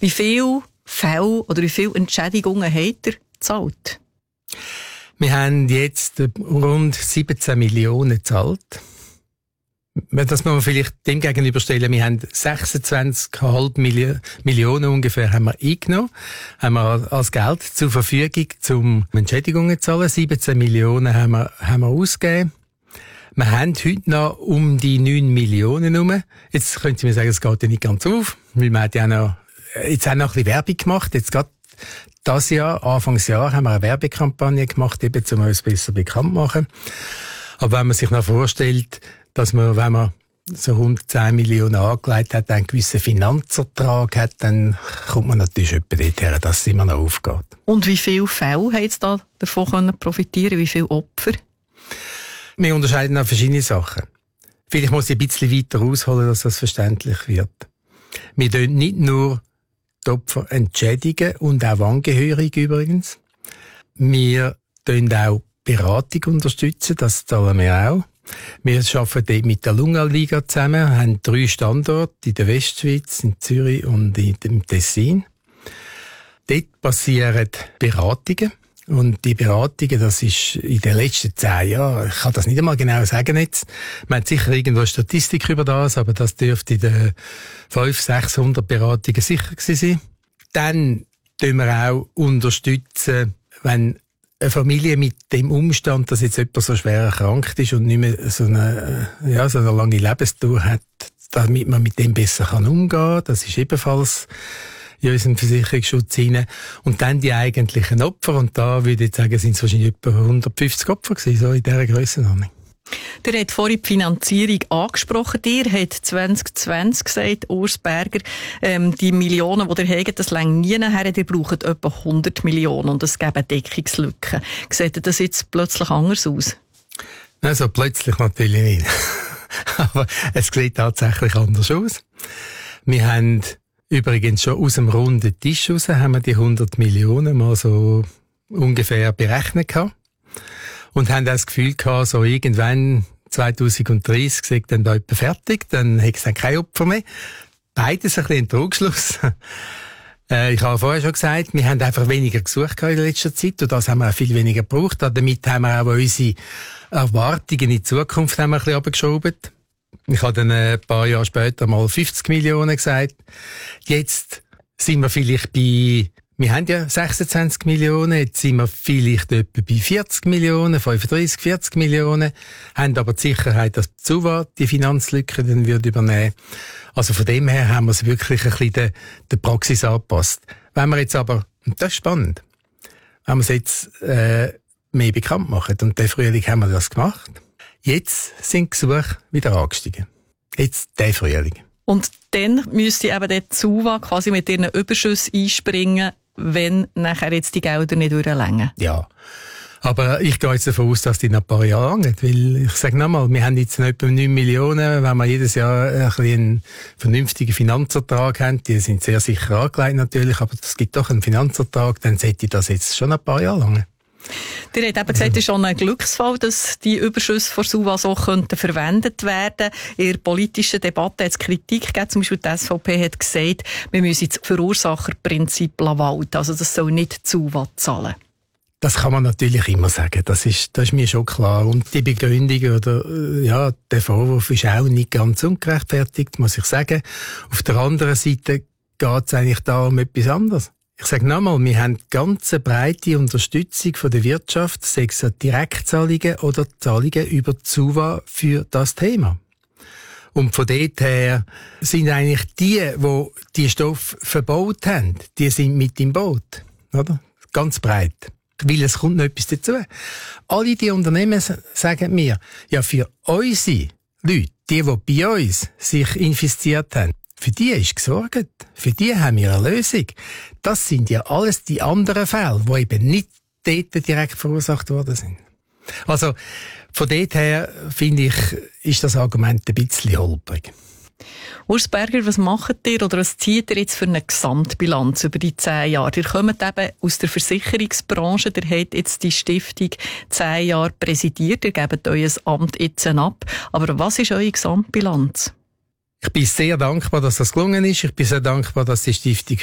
Wie viele Fälle oder wie viele Entschädigungen habt ihr gezahlt? Wir haben jetzt rund 17 Millionen gezahlt. Das muss man vielleicht dem gegenüberstellen. Wir haben 26,5 Millionen ungefähr haben wir eingenommen, haben wir als Geld zur Verfügung, zum Entschädigungen zu zahlen. 17 Millionen haben wir ausgegeben. Wir haben heute noch um die 9 Millionen herum. Jetzt könnte ich mir sagen, es geht ja nicht ganz auf, weil wir hat ja noch, jetzt auch noch ein bisschen Werbung gemacht. Jetzt gerade das Jahr, Anfangsjahr, haben wir eine Werbekampagne gemacht, eben, um uns besser bekannt machen. Aber wenn man sich noch vorstellt, dass man, wenn man so rund 10 Millionen angelegt hat, einen gewissen Finanzertrag hat, dann kommt man natürlich etwa dorthin, dass es immer noch aufgeht. Und wie viele Fälle haben Sie da davon profitieren? Wie viele Opfer? Wir unterscheiden auch verschiedene Sachen. Vielleicht muss ich ein bisschen weiter ausholen, dass das verständlich wird. Wir tun nicht nur die Opfer entschädigen und auch Angehörige übrigens. Wir tun auch Beratung unterstützen, das zahlen wir auch. Wir arbeiten dort mit der Lunga-Liga zusammen, haben 3 Standorte in der Westschweiz, in Zürich und im Tessin. Dort passieren Beratungen. Und die Beratungen, das ist in den letzten 10 Jahren, ich kann das nicht einmal genau sagen jetzt, man hat sicher irgendwo eine Statistik über das, aber das dürfte in den 500-600 Beratungen sicher gewesen sein. Dann tun wir auch unterstützen, wenn eine Familie mit dem Umstand, dass jetzt jemand so schwer erkrankt ist und nicht mehr so eine lange Lebensdauer hat, damit man mit dem besser umgehen kann. Das ist ebenfalls in unserem Versicherungsschutz hinein. Und dann die eigentlichen Opfer. Und da würde ich sagen, sind es wahrscheinlich etwa 150 Opfer gewesen, so in dieser Grössenordnung. Der hat vorhin die Finanzierung angesprochen. Ihr hat 2020 gesagt, Urs Berger, die Millionen, die ihr habt, das reicht nie nachher. Ihr braucht etwa 100 Millionen und es gäbe Deckungslücken. Sieht das jetzt plötzlich anders aus? Also plötzlich natürlich nicht. Aber es sieht tatsächlich anders aus. Wir haben übrigens schon aus dem runden Tisch raus haben wir die 100 Millionen mal so ungefähr berechnet gehabt. Und haben das Gefühl gehabt, so irgendwann 2030 sei dann da etwa fertig, dann hätte es dann kein Opfer mehr. Beides ein bisschen ein Trugschluss. Ich habe vorher schon gesagt, wir haben einfach weniger gesucht in letzter Zeit und das haben wir auch viel weniger gebraucht. Damit haben wir auch unsere Erwartungen in die Zukunft haben wir ein bisschen runtergeschoben. Ich habe dann ein paar Jahre später mal 50 Millionen gesagt. Jetzt sind wir vielleicht wir haben ja 26 Millionen, jetzt sind wir vielleicht etwa bei 40 Millionen, 35, 40 Millionen, haben aber die Sicherheit, dass die SUVA die Finanzlücke dann wird übernehmen. Also von dem her haben wir es wirklich ein bisschen der Praxis angepasst. Wenn wir jetzt aber, und das ist spannend, wenn wir es jetzt mehr bekannt machen, und den Frühling haben wir das gemacht, jetzt sind die Gesuche wieder angestiegen. Jetzt der Frühling. Und dann müsste eben der SUVA quasi mit ihren Überschüssen einspringen, wenn nachher jetzt die Gelder nicht durchreichen. Ja, aber ich gehe jetzt davon aus, dass die noch ein paar Jahre lang, weil ich sage nochmal, wir haben jetzt noch etwa 9 Millionen, wenn wir jedes Jahr ein bisschen einen vernünftigen Finanzertrag haben, die sind sehr sicher angelegt natürlich, aber es gibt doch einen Finanzertrag, dann sollte das jetzt schon ein paar Jahre lang. Ihr habt eben gesagt, es ist schon ein Glücksfall, dass die Überschüsse von SUVA so verwendet werden. In der politischen Debatte hat es Kritik gegeben. Zum Beispiel die SVP hat gesagt, wir müssen das Verursacherprinzip walten. Also das soll nicht die SUVA zahlen. Das kann man natürlich immer sagen. Das ist mir schon klar. Und die Begründung oder der Vorwurf ist auch nicht ganz ungerechtfertigt, muss ich sagen. Auf der anderen Seite geht es eigentlich da um etwas anderes. Ich sage nochmal, wir haben ganz breite Unterstützung von der Wirtschaft, sei es Direktzahlungen oder Zahlungen über die SUVA für das Thema. Und von dort her sind eigentlich die Stoffe verbaut haben, die sind mit im Boot, oder? Ganz breit. Weil es kommt noch etwas dazu. Alle die Unternehmen sagen mir, ja, für unsere Leute, die bei uns sich infiziert haben, für die ist gesorgt. Für die haben wir eine Lösung. Das sind ja alles die anderen Fälle, die eben nicht dort direkt verursacht worden sind. Also, von dort her, finde ich, ist das Argument ein bisschen holprig. Urs Berger, was macht ihr oder was zieht ihr jetzt für eine Gesamtbilanz über die 10 Jahre? Ihr kommt eben aus der Versicherungsbranche, ihr habt jetzt die Stiftung 10 Jahre präsidiert, ihr gebt euer Amt jetzt ab. Aber was ist eure Gesamtbilanz? Ich bin sehr dankbar, dass das gelungen ist. Ich bin sehr dankbar, dass die Stiftung